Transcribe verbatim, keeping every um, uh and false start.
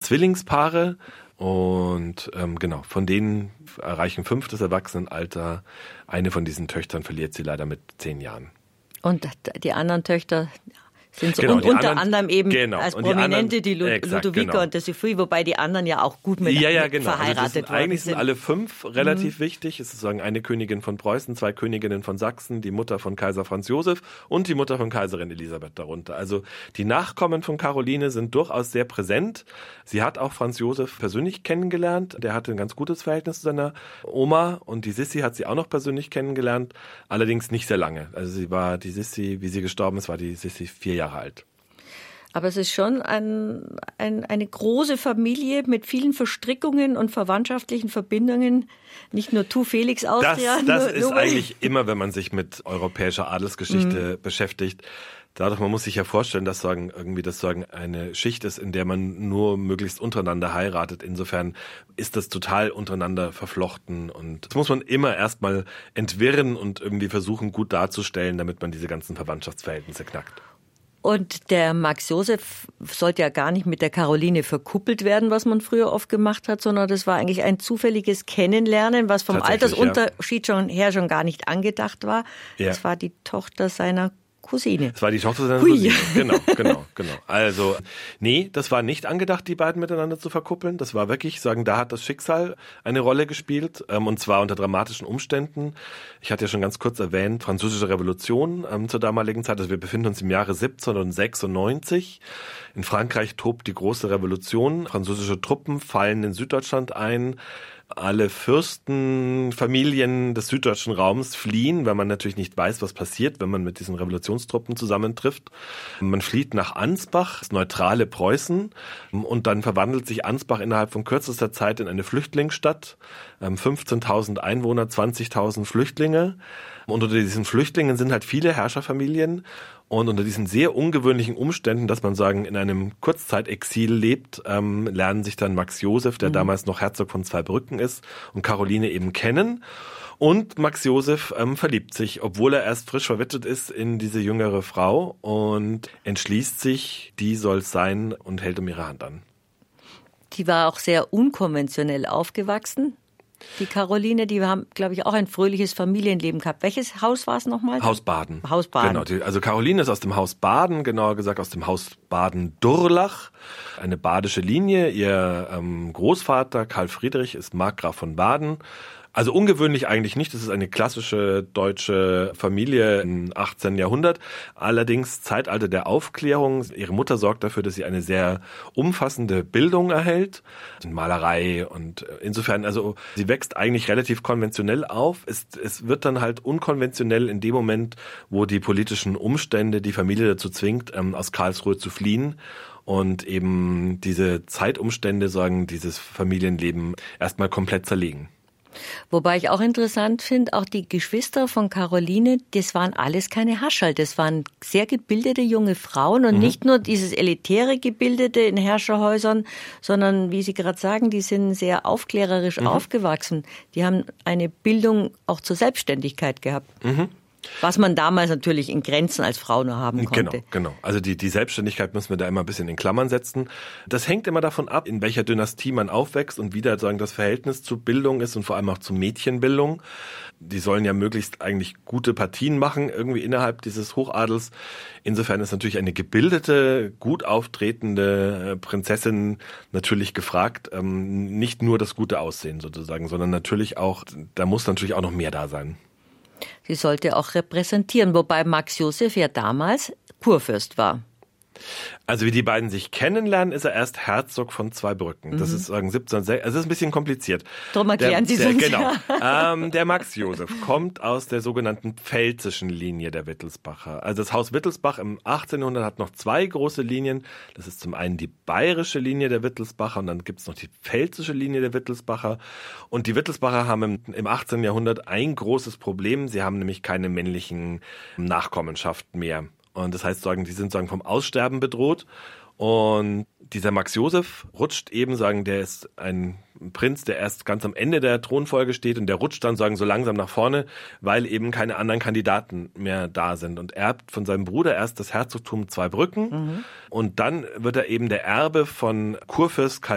Zwillingspaare. Und ähm, genau, von denen erreichen fünf das Erwachsenenalter. Eine von diesen Töchtern verliert sie leider mit zehn Jahren. Und die anderen Töchter sind so genau, und unter anderen, anderem eben genau, als und Prominente die, anderen, die exakt, Ludovica genau. und der Sophie, wobei die anderen ja auch gut mit, ja, ja, mit genau. verheiratet also sind, worden eigentlich sind. sind alle fünf relativ mhm. wichtig. Es ist sozusagen eine Königin von Preußen, zwei Königinnen von Sachsen, die Mutter von Kaiser Franz Josef und die Mutter von Kaiserin Elisabeth darunter. Also die Nachkommen von Caroline sind durchaus sehr präsent. Sie hat auch Franz Josef persönlich kennengelernt. Der hatte ein ganz gutes Verhältnis zu seiner Oma und die Sissi hat sie auch noch persönlich kennengelernt, allerdings nicht sehr lange. Also sie war, die Sissi, wie sie gestorben ist, war die Sissi vier Jahre alt. Aber es ist schon ein, ein, eine große Familie mit vielen Verstrickungen und verwandtschaftlichen Verbindungen. Nicht nur Tu Felix Austria. Das, das nur, ist nur eigentlich immer, wenn man sich mit europäischer Adelsgeschichte mhm. beschäftigt. Dadurch, man muss sich ja vorstellen, dass sagen, irgendwie das sagen eine Schicht ist, in der man nur möglichst untereinander heiratet. Insofern ist das total untereinander verflochten. Und das muss man immer erstmal entwirren und irgendwie versuchen, gut darzustellen, damit man diese ganzen Verwandtschaftsverhältnisse knackt. Und der Max Josef sollte ja gar nicht mit der Caroline verkuppelt werden, was man früher oft gemacht hat, sondern das war eigentlich ein zufälliges Kennenlernen, was vom Altersunterschied schon her schon gar nicht angedacht war. Ja. Das war die Tochter seiner Cousine. Das war die Tochter seiner Cousine. Genau, genau, genau. Also, nee, das war nicht angedacht, die beiden miteinander zu verkuppeln. Das war wirklich, sagen, da hat das Schicksal eine Rolle gespielt, ähm, und zwar unter dramatischen Umständen. Ich hatte ja schon ganz kurz erwähnt, Französische Revolution ähm, zur damaligen Zeit. Also wir befinden uns im Jahre siebzehnhundertsechsundneunzig. In Frankreich tobt die große Revolution. Französische Truppen fallen in Süddeutschland ein. Alle Fürstenfamilien des süddeutschen Raums fliehen, weil man natürlich nicht weiß, was passiert, wenn man mit diesen Revolutionstruppen zusammentrifft. Man flieht nach Ansbach, das neutrale Preußen, und dann verwandelt sich Ansbach innerhalb von kürzester Zeit in eine Flüchtlingsstadt. fünfzehntausend Einwohner, zwanzigtausend Flüchtlinge. Und unter diesen Flüchtlingen sind halt viele Herrscherfamilien. Und unter diesen sehr ungewöhnlichen Umständen, dass man sagen, in einem Kurzzeitexil lebt, ähm, lernen sich dann Max Josef, der mhm. damals noch Herzog von Zweibrücken ist, und Caroline eben kennen. Und Max Josef ähm, verliebt sich, obwohl er erst frisch verwitwet ist, in diese jüngere Frau und entschließt sich, die soll's sein, und hält um ihre Hand an. Die war auch sehr unkonventionell aufgewachsen. Die Caroline, die haben, glaube ich, auch ein fröhliches Familienleben gehabt. Welches Haus war es nochmal? Haus Baden. Haus Baden. Genau, die, also Caroline ist aus dem Haus Baden, genauer gesagt aus dem Haus Baden-Durlach. Eine badische Linie. Ihr ähm, Großvater Karl Friedrich ist Markgraf von Baden. Also ungewöhnlich eigentlich nicht, das ist eine klassische deutsche Familie im achtzehnten Jahrhundert. Allerdings Zeitalter der Aufklärung. Ihre Mutter sorgt dafür, dass sie eine sehr umfassende Bildung erhält. Malerei, und insofern, also sie wächst eigentlich relativ konventionell auf. Es, es wird dann halt unkonventionell in dem Moment, wo die politischen Umstände die Familie dazu zwingt, aus Karlsruhe zu fliehen. Und eben diese Zeitumstände, sagen, dieses Familienleben erstmal komplett zerlegen. Wobei ich auch interessant finde, auch die Geschwister von Caroline, das waren alles keine Hascherl. Das waren sehr gebildete junge Frauen und mhm. nicht nur dieses elitäre Gebildete in Herrscherhäusern, sondern, wie Sie gerade sagen, die sind sehr aufklärerisch mhm. aufgewachsen. Die haben eine Bildung auch zur Selbstständigkeit gehabt. Mhm. Was man damals natürlich in Grenzen als Frau nur haben konnte. Genau, genau. Also die, die Selbstständigkeit müssen wir da immer ein bisschen in Klammern setzen. Das hängt immer davon ab, in welcher Dynastie man aufwächst und wie da sagen, das Verhältnis zu Bildung ist und vor allem auch zu Mädchenbildung. Die sollen ja möglichst eigentlich gute Partien machen, irgendwie innerhalb dieses Hochadels. Insofern ist natürlich eine gebildete, gut auftretende Prinzessin natürlich gefragt. Ähm, nicht nur das gute Aussehen sozusagen, sondern natürlich auch, da muss natürlich auch noch mehr da sein. Sie sollte auch repräsentieren, wobei Max Josef ja damals Kurfürst war. Also wie die beiden sich kennenlernen, ist er erst Herzog von Zweibrücken. Das mhm. ist sagen siebzehnhundertsechs. Also das ist ein bisschen kompliziert. Darum erklären der, Sie der, es uns. Genau. ähm, der Max Josef kommt aus der sogenannten pfälzischen Linie der Wittelsbacher. Also das Haus Wittelsbach im achtzehnten Jahrhundert hat noch zwei große Linien. Das ist zum einen die bayerische Linie der Wittelsbacher und dann gibt es noch die pfälzische Linie der Wittelsbacher. Und die Wittelsbacher haben im, im achtzehnten Jahrhundert ein großes Problem. Sie haben nämlich keine männlichen Nachkommenschaften mehr. Und das heißt, sagen, die sind sagen vom Aussterben bedroht. Und dieser Max Josef rutscht eben, sagen, der ist ein Prinz, der erst ganz am Ende der Thronfolge steht und der rutscht dann, sagen, so langsam nach vorne, weil eben keine anderen Kandidaten mehr da sind und erbt von seinem Bruder erst das Herzogtum Zweibrücken mhm. und dann wird er eben der Erbe von Kurfürst Karl